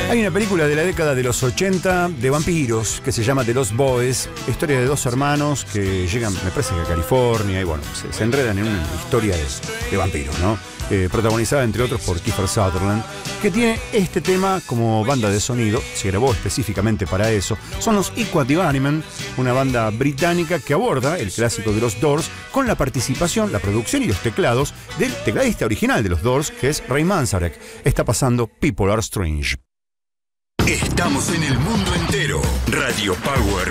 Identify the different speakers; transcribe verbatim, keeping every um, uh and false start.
Speaker 1: Hay una película de la década de los ochenta de vampiros que se llama The Lost Boys, historia de dos hermanos que llegan, me parece que a California, y bueno, se, se enredan en una historia de, de vampiros, ¿no? Eh, protagonizada entre otros por Kiefer Sutherland, que tiene este tema como banda de sonido, se grabó específicamente para eso. Son los Equal the Bunnymen, una banda británica que aborda el clásico de los Doors con la participación, la producción y los teclados del tecladista original de los Doors, que es Ray Manzarek. Está pasando People Are Strange.
Speaker 2: Estamos en el mundo entero. Radio Power